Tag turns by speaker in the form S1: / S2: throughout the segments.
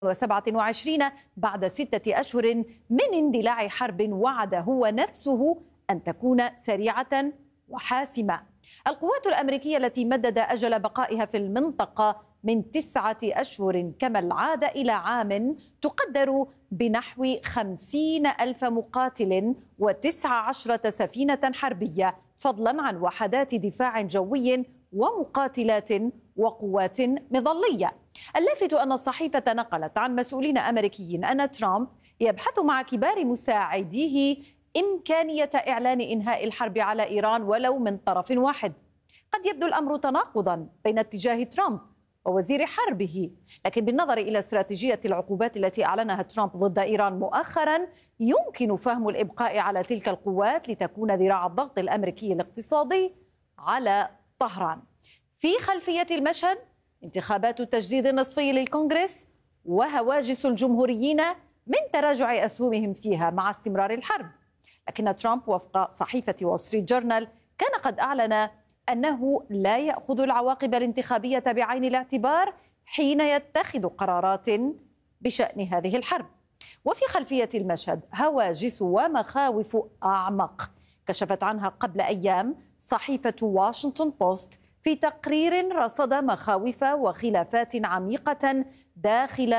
S1: 27 بعد 6 أشهر من اندلاع حرب وعد هو نفسه أن تكون سريعة وحاسمة. القوات الأمريكية التي مدد أجل بقائها في المنطقة من 9 أشهر كما العادة إلى عام تقدر بنحو 50,000 مقاتل و19 سفينة حربية، فضلا عن وحدات دفاع جوي ومقاتلات وقوات مظلية. اللافت أن الصحيفة نقلت عن مسؤولين أمريكيين أن ترامب يبحث مع كبار مساعديه إمكانية إعلان إنهاء الحرب على إيران ولو من طرف واحد. قد يبدو الأمر تناقضا بين اتجاه ترامب ووزير حربه، لكن بالنظر إلى استراتيجية العقوبات التي أعلنها ترامب ضد إيران مؤخرا يمكن فهم الإبقاء على تلك القوات لتكون ذراع الضغط الأمريكي الاقتصادي على طهران. في خلفية المشهد انتخابات التجديد النصفي للكونغرس وهواجس الجمهوريين من تراجع أسهمهم فيها مع استمرار الحرب. لكن ترامب وفق صحيفة وول ستريت جورنال كان قد أعلن أنه لا يأخذ العواقب الانتخابية بعين الاعتبار حين يتخذ قرارات بشأن هذه الحرب. وفي خلفية المشهد هواجس ومخاوف أعمق كشفت عنها قبل أيام صحيفة واشنطن بوست في تقرير رصد مخاوف وخلافات عميقة داخل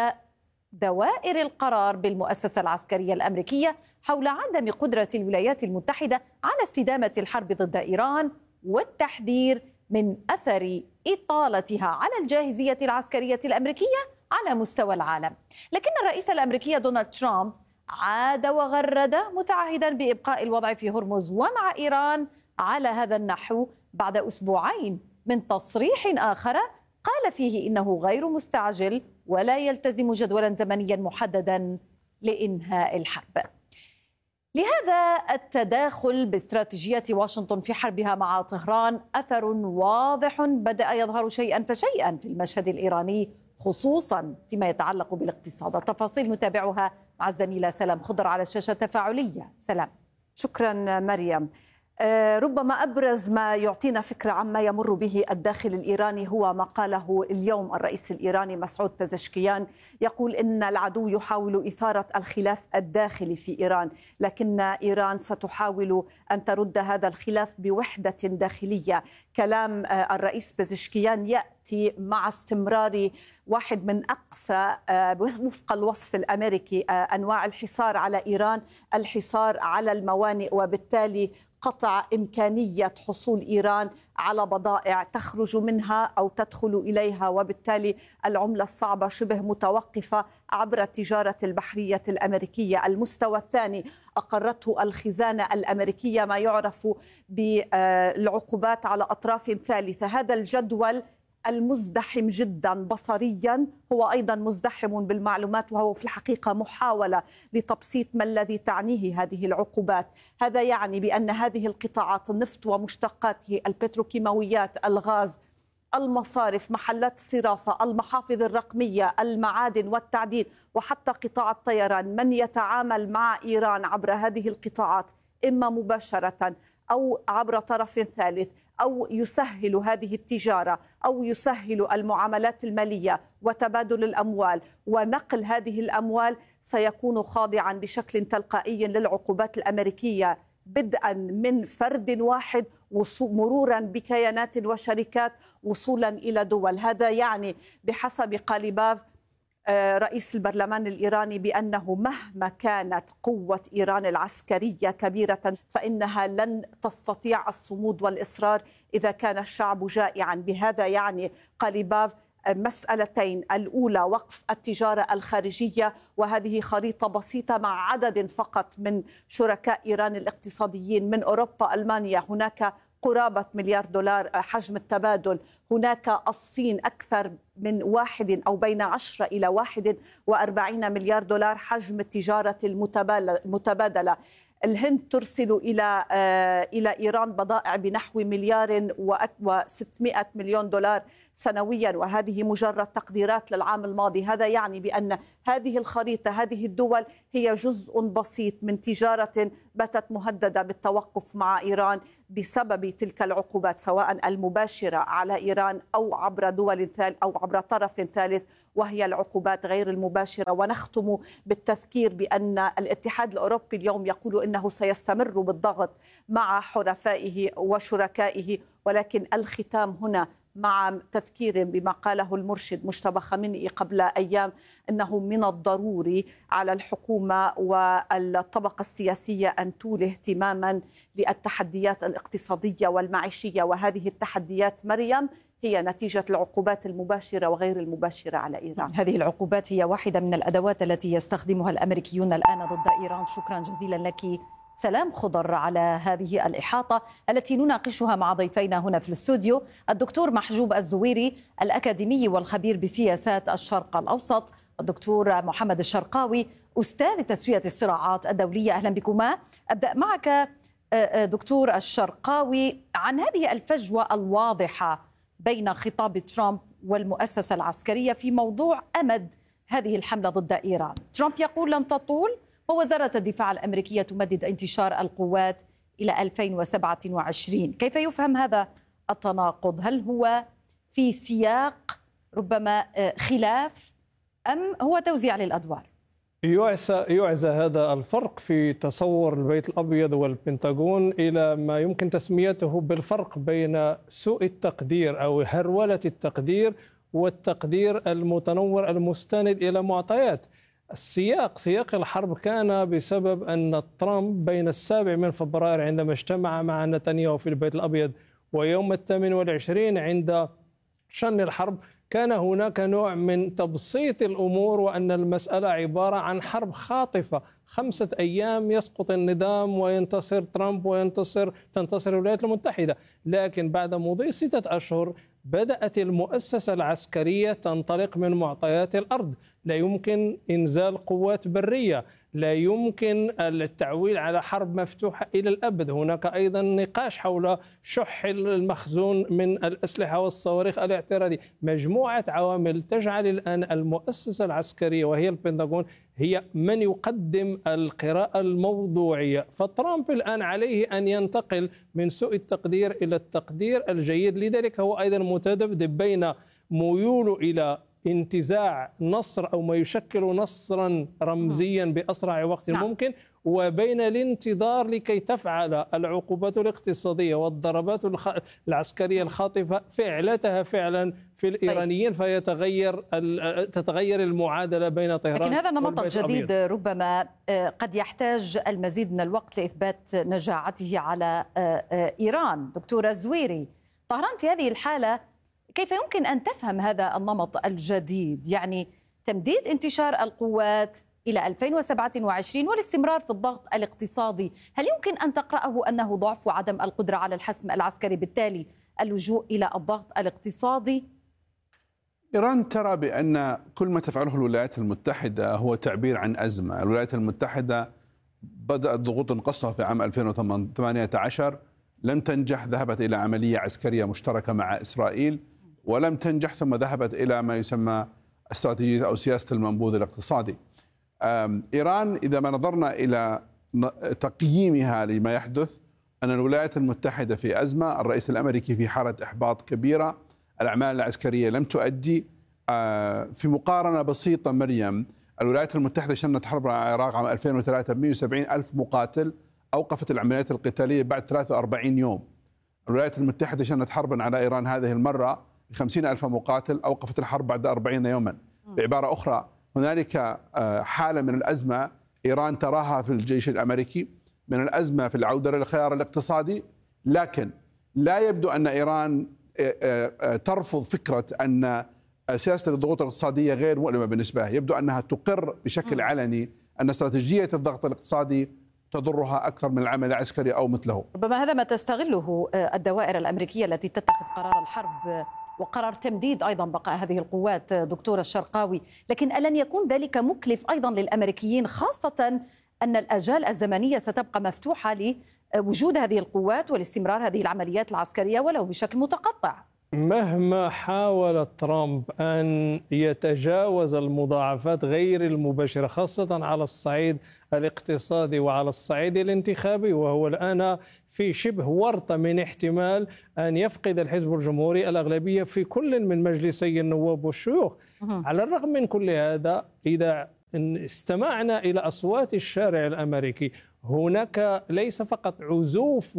S1: دوائر القرار بالمؤسسة العسكرية الأمريكية حول عدم قدرة الولايات المتحدة على استدامة الحرب ضد إيران والتحذير من أثر إطالتها على الجاهزية العسكرية الأمريكية على مستوى العالم. لكن الرئيس الأمريكي دونالد ترامب عاد وغرد متعهدا بإبقاء الوضع في هرمز ومع إيران على هذا النحو بعد أسبوعين من تصريح آخر قال فيه إنه غير مستعجل ولا يلتزم جدولا زمنيا محددا لإنهاء الحرب. لهذا التداخل باستراتيجية واشنطن في حربها مع طهران أثر واضح بدأ يظهر شيئا فشيئا في المشهد الإيراني، خصوصا فيما يتعلق بالاقتصاد. التفاصيل نتابعها مع الزميلة سلام خضر على الشاشة التفاعلية. سلام.
S2: شكرا مريم. ربما أبرز ما يعطينا فكرة عما يمر به الداخل الإيراني هو ما قاله اليوم الرئيس الإيراني مسعود بزشكيان، يقول إن العدو يحاول إثارة الخلاف الداخلي في إيران، لكن إيران ستحاول أن ترد هذا الخلاف بوحدة داخلية. كلام الرئيس بزشكيان يأتي مع استمرار واحد من أقصى وفق الوصف الأمريكي أنواع الحصار على إيران، الحصار على الموانئ، وبالتالي قطع إمكانية حصول إيران على بضائع تخرج منها أو تدخل إليها، وبالتالي العملة الصعبة شبه متوقفة عبر التجارة البحرية الأمريكية. المستوى الثاني أقرته الخزانة الأمريكية ما يعرف بالعقوبات على أطراف ثالثة. هذا الجدول المزدحم جدا بصريا هو أيضا مزدحم بالمعلومات، وهو في الحقيقة محاولة لتبسيط ما الذي تعنيه هذه العقوبات. هذا يعني بأن هذه القطاعات النفط ومشتقاته، البتروكيماويات، الغاز، المصارف، محلات الصرافة، المحافظ الرقمية، المعادن والتعدين، وحتى قطاع الطيران، من يتعامل مع إيران عبر هذه القطاعات إما مباشرة أو عبر طرف ثالث أو يسهل هذه التجارة أو يسهل المعاملات المالية وتبادل الأموال ونقل هذه الأموال، سيكون خاضعا بشكل تلقائي للعقوبات الأمريكية، بدءا من فرد واحد مرورا بكيانات وشركات وصولا إلى دول. هذا يعني بحسب قاليباف رئيس البرلمان الإيراني بأنه مهما كانت قوة إيران العسكرية كبيرة فإنها لن تستطيع الصمود والإصرار إذا كان الشعب جائعا. بهذا يعني قاليباف مسألتين: الأولى وقف التجارة الخارجية، وهذه خريطة بسيطة مع عدد فقط من شركاء إيران الاقتصاديين من أوروبا، ألمانيا، هناك قرابة مليار دولار حجم التبادل، هناك الصين أكثر من واحد أو بين 10 إلى 41 مليار دولار حجم التجارة المتبادلة، الهند ترسل إلى إيران بضائع بنحو 1,600,000,000 دولار سنويا، وهذه مجرد تقديرات للعام الماضي. هذا يعني بأن هذه الخريطة، هذه الدول هي جزء بسيط من تجارة باتت مهددة بالتوقف مع إيران بسبب تلك العقوبات، سواء المباشرة على إيران أو عبر دول أو عبر طرف ثالث، وهي العقوبات غير المباشرة. ونختم بالتذكير بأن الاتحاد الأوروبي اليوم يقول إنه سيستمر بالضغط مع حلفائه وشركائه، ولكن الختام هنا مع تذكير بما قاله المرشد مجتبى خامنئي قبل أيام، أنه من الضروري على الحكومة والطبقة السياسية أن تولي اهتماما للتحديات الاقتصادية والمعيشية. وهذه التحديات مريم هي نتيجة العقوبات المباشرة وغير المباشرة على إيران.
S1: هذه العقوبات هي واحدة من الأدوات التي يستخدمها الأمريكيون الآن ضد إيران. شكرا جزيلا لك سلام خضر على هذه الإحاطة التي نناقشها مع ضيفينا هنا في الاستوديو، الدكتور محجوب الزويري الأكاديمي والخبير بسياسات الشرق الأوسط، الدكتور محمد الشرقاوي أستاذ تسوية الصراعات الدولية. أهلا بكما. أبدأ معك دكتور الشرقاوي عن هذه الفجوة الواضحة بين خطاب ترامب والمؤسسة العسكرية في موضوع أمد هذه الحملة ضد إيران. ترامب يقول لن تطول، ووزارة الدفاع الأمريكية تمدد انتشار القوات إلى 2027. كيف يفهم هذا التناقض؟ هل هو في سياق ربما خلاف أم هو توزيع للأدوار؟
S3: يعزى هذا الفرق في تصور البيت الأبيض والبنتاغون إلى ما يمكن تسميته بالفرق بين سوء التقدير أو هرولة التقدير والتقدير المتنور المستند إلى معطيات. سياق الحرب كان بسبب أن ترامب بين 7 فبراير عندما اجتمع مع نتنياهو في البيت الأبيض ويوم 28 عند شن الحرب كان هناك نوع من تبسيط الأمور، وأن المسألة عبارة عن حرب خاطفة 5 أيام يسقط النظام وينتصر ترامب تنتصر الولايات المتحدة. لكن بعد مضي 6 أشهر بدأت المؤسسة العسكرية تنطلق من معطيات الأرض. لا يمكن إنزال قوات برية، لا يمكن التعويل على حرب مفتوحة إلى الأبد. هناك أيضا نقاش حول شح المخزون من الأسلحة والصواريخ الاعتراضي. مجموعة عوامل تجعل الآن المؤسسة العسكرية وهي البنتاغون هي من يقدم القراءة الموضوعية. فترامب الآن عليه أن ينتقل من سوء التقدير إلى التقدير الجيد. لذلك هو أيضا متذبذب بين ميوله إلى انتزاع نصر أو ما يشكل نصرا رمزيا بأسرع وقت ممكن، وبين الانتظار لكي تفعل العقوبات الاقتصادية والضربات العسكرية الخاطفة فعلتها فعلا في الإيرانيين، تتغير المعادلة بين طهران.
S1: لكن هذا النمط الجديد ربما قد يحتاج المزيد من الوقت لإثبات نجاعته على إيران. دكتور الزويري، طهران في هذه الحالة كيف يمكن أن تفهم هذا النمط الجديد؟ يعني تمديد انتشار القوات إلى 2027 والاستمرار في الضغط الاقتصادي، هل يمكن أن تقرأه أنه ضعف وعدم القدرة على الحسم العسكري، بالتالي اللجوء إلى الضغط الاقتصادي؟
S4: إيران ترى بأن كل ما تفعله الولايات المتحدة هو تعبير عن أزمة. الولايات المتحدة بدأت ضغوط قصوى في عام 2018، لم تنجح، ذهبت إلى عملية عسكرية مشتركة مع إسرائيل ولم تنجح، ثم ذهبت إلى ما يسمى استراتيجية أو سياسة المنبوذ الاقتصادي. إيران إذا ما نظرنا إلى تقييمها لما يحدث، أن الولايات المتحدة في أزمة، الرئيس الأمريكي في حالة إحباط كبيرة، الأعمال العسكرية لم تؤدي. في مقارنة بسيطة مريم، الولايات المتحدة شنت حرب على العراق عام 2003 ب170 ألف مقاتل، أوقفت العمليات القتالية بعد 43 يوم. الولايات المتحدة شنت حربا على إيران هذه المرة ب50 ألف مقاتل، أوقفت الحرب بعد 40 يوما. بعبارة أخرى، هنالك حالة من الأزمة إيران تراها في الجيش الأمريكي، من الأزمة في العودة للخيار الاقتصادي، لكن لا يبدو أن إيران ترفض فكرة أن سياسة الضغوط الاقتصادية غير مؤلمة بالنسبة لها. يبدو أنها تقر بشكل علني أن استراتيجية الضغط الاقتصادي تضرها أكثر من العمل العسكري أو مثله.
S1: ربما هذا ما تستغله الدوائر الأمريكية التي تتخذ قرار الحرب وقرار تمديد أيضا بقاء هذه القوات دكتور الشرقاوي. لكن ألن يكون ذلك مكلف أيضا للأمريكيين، خاصة أن الآجال الزمنية ستبقى مفتوحة لوجود هذه القوات والاستمرار هذه العمليات العسكرية ولو بشكل متقطع؟
S3: مهما حاول ترامب أن يتجاوز المضاعفات غير المباشرة خاصة على الصعيد الاقتصادي وعلى الصعيد الانتخابي، وهو الآن في شبه ورطة من احتمال أن يفقد الحزب الجمهوري الأغلبية في كل من مجلسي النواب والشيوخ. على الرغم من كل هذا، إذا استمعنا إلى أصوات الشارع الأمريكي، هناك ليس فقط عزوف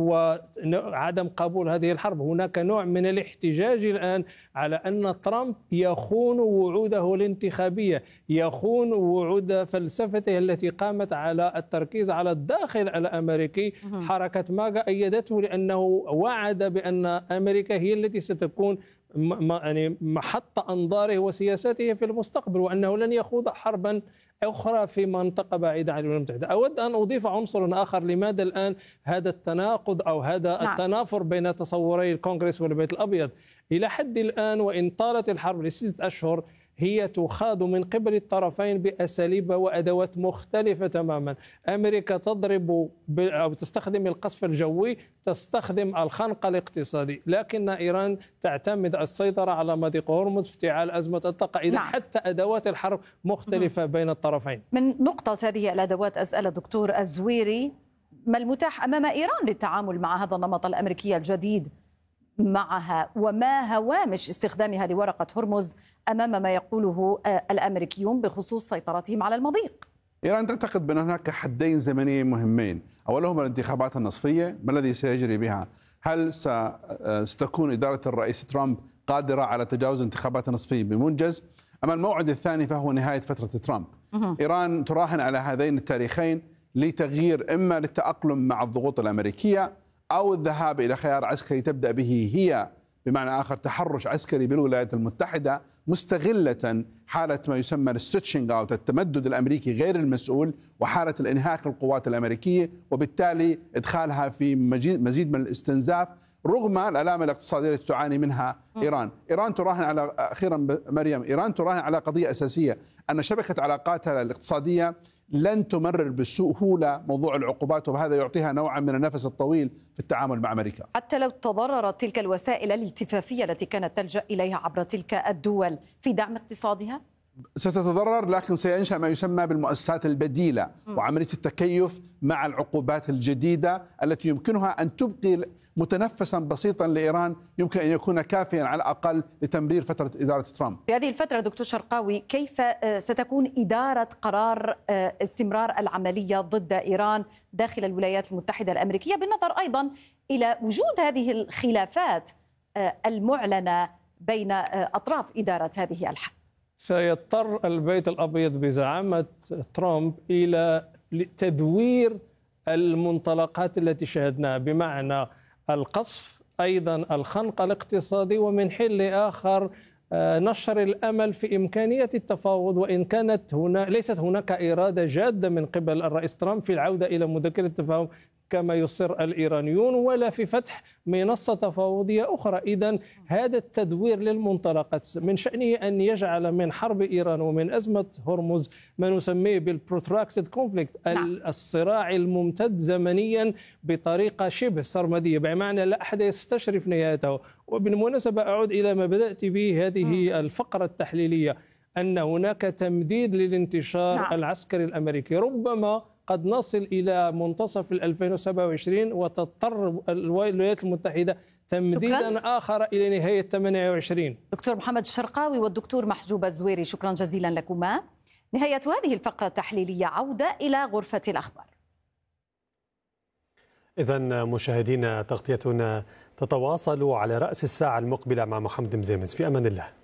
S3: وعدم قبول هذه الحرب، هناك نوع من الاحتجاج الآن على أن ترامب يخون وعوده الانتخابية، يخون وعود فلسفته التي قامت على التركيز على الداخل الأمريكي. حركة ماغا أيدته لأنه وعد بأن أمريكا هي التي ستكون يعني محط أنظاره وسياساته في المستقبل، وأنه لن يخوض حربا أخرى في منطقة بعيدة عن الولايات المتحدة. أود أن أضيف عنصر آخر. لماذا الآن هذا التناقض أو هذا التنافر بين تصوري الكونغرس والبيت الأبيض؟ إلى حد الآن وإن طالت الحرب ل6 أشهر، هي تخاض من قبل الطرفين بأساليب وأدوات مختلفة تماما. أمريكا تضرب أو تستخدم القصف الجوي، تستخدم الخنق الاقتصادي، لكن إيران تعتمد السيطرة على مضيق هرمز، افتعال أزمة الطاقة. إذا حتى أدوات الحرب مختلفة بين الطرفين.
S1: من نقطة هذه الأدوات أسأل الدكتور الزويري، ما المتاح أمام إيران للتعامل مع هذا النمط الأمريكي الجديد معها، وما هوامش استخدامها لورقة هرمز أمام ما يقوله الأمريكيون بخصوص سيطرتهم على المضيق؟
S4: إيران تعتقد بأن هناك حدين زمنيين مهمين، أولهما الانتخابات النصفية، ما الذي سيجري بها؟ هل ستكون إدارة الرئيس ترامب قادرة على تجاوز انتخابات نصفية بمنجز؟ أما الموعد الثاني فهو نهاية فترة ترامب. إيران تراهن على هذين التاريخين لتغيير، إما للتأقلم مع الضغوط الأمريكية أو الذهاب إلى خيار عسكري تبدأ به هي، بمعنى آخر تحرش عسكري بالولايات المتحدة، مستغلة حالة ما يسمى الستريتشنج أوت، التمدد الأمريكي غير المسؤول، وحالة الإنهاك للقوات الأمريكية، وبالتالي إدخالها في مزيد من الاستنزاف رغم الآلام الاقتصادية التي تعاني منها إيران. إيران تراهن على، أخيرا مريم، إيران تراهن على قضية أساسية، أن شبكة علاقاتها الاقتصادية لن تمرر بسهولة موضوع العقوبات، وهذا يعطيها نوعا من النفس الطويل في التعامل مع أمريكا.
S1: حتى لو تضررت تلك الوسائل الالتفافية التي كانت تلجأ إليها عبر تلك الدول في دعم اقتصادها؟
S4: ستتضرر، لكن سينشأ ما يسمى بالمؤسسات البديلة وعملية التكيف مع العقوبات الجديدة التي يمكنها أن تبقي متنفسا بسيطا لإيران، يمكن أن يكون كافيا على الأقل لتمرير فترة إدارة ترامب.
S1: في هذه الفترة دكتور شرقاوي، كيف ستكون إدارة قرار استمرار العملية ضد إيران داخل الولايات المتحدة الأمريكية، بالنظر أيضا إلى وجود هذه الخلافات المعلنة بين أطراف إدارة هذه الحرب؟
S3: سيضطر البيت الأبيض بزعامة ترامب إلى تدوير المنطلقات التي شاهدناها، بمعنى القصف، أيضا الخنق الاقتصادي، ومن حين لآخر نشر الأمل في إمكانية التفاوض، وإن كانت ليست هناك إرادة جادة من قبل الرئيس ترامب في العودة إلى مذكرة التفاهم كما يصر الإيرانيون، ولا في فتح منصة تفاوضية أخرى. إذن هذا التدوير للمنطلقات من شأنه أن يجعل من حرب إيران ومن أزمة هرمز ما نسميه بالبروتراكتد كونفليكت، الصراع الممتد زمنيا بطريقة شبه سرمدية، بمعنى لا أحد يستشرف نهايته. وبالمناسبة أعود إلى ما بدأت به هذه الفقرة التحليلية، أن هناك تمديد للانتشار العسكري الأمريكي، ربما قد نصل إلى منتصف 2027 وتضطر الولايات المتحدة تمديدا آخر إلى نهاية 28.
S1: دكتور محمد الشرقاوي والدكتور محجوب الزويري، شكرا جزيلا لكما. نهاية هذه الفقرة التحليلية، عودة إلى غرفة الأخبار.
S5: إذن مشاهدينا، تغطيتنا تتواصل على رأس الساعة المقبلة مع محمد مزيمز. في أمان الله.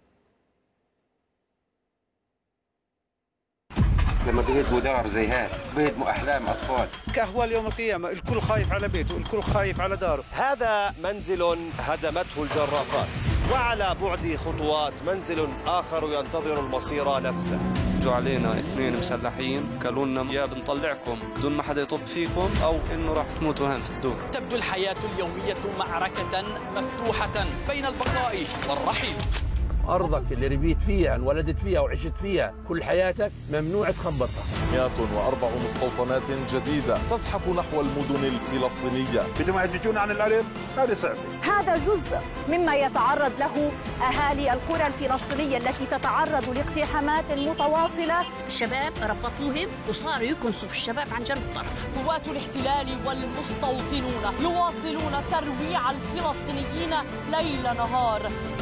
S6: لما بيهدموا دار زي هذا بيهدموا أحلام أطفال.
S7: كأهوال يوم القيامة، الكل خايف على بيته، الكل خايف على داره.
S8: هذا منزل هدمته الجرافات، وعلى بعد خطوات منزل آخر ينتظر المصير نفسه.
S9: جو علينا 2 مسلحين قالوا لنا يا بنطلعكم بدون ما حدا يطب فيكم أو إنه راح تموتوا هان في الدور.
S10: تبدو الحياة اليومية معركة مفتوحة بين البقاء والرحيل. أرضك اللي ربيت فيها انولدت فيها وعشت فيها كل حياتك ممنوع تخبطها.
S11: 104 مستوطنات جديدة تزحف نحو المدن الفلسطينية.
S7: بدهم يهججون عن الأرض، هذا صعب.
S12: هذا جزء مما يتعرض له أهالي القرى الفلسطينية التي تتعرض لاقتحامات متواصلة.
S13: الشباب ربطوهم وصاروا يكنسوا في الشباب عن جنب الطرف.
S14: قوات الاحتلال والمستوطنون يواصلون ترويع الفلسطينيين ليل نهار.